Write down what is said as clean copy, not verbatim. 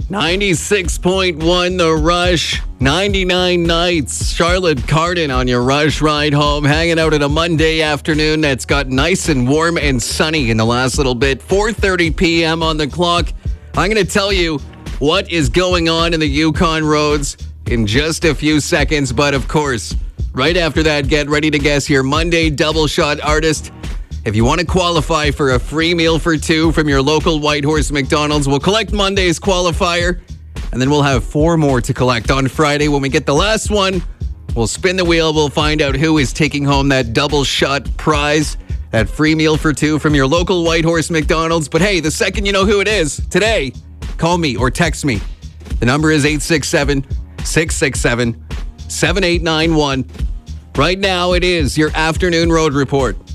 96.1 The Rush, 99 Nights. Charlotte Cardin on your Rush ride home, hanging out at a Monday afternoon that's got nice and warm and sunny in the last little bit. 4:30 p.m. on the clock. I'm going to tell you what is going on in the Yukon roads in just a few seconds. But of course, right after that, get ready to guess your Monday double shot artist. If you want to qualify for a free meal for two from your local Whitehorse McDonald's, we'll collect Monday's qualifier, and then we'll have 4 more to collect on Friday. When we get the last one, we'll spin the wheel. We'll find out who is taking home that double shot prize, that free meal for two from your local Whitehorse McDonald's. But hey, the second you know who it is, today, call me or text me. The number is 867-667-7891. Right now, it is your afternoon road report.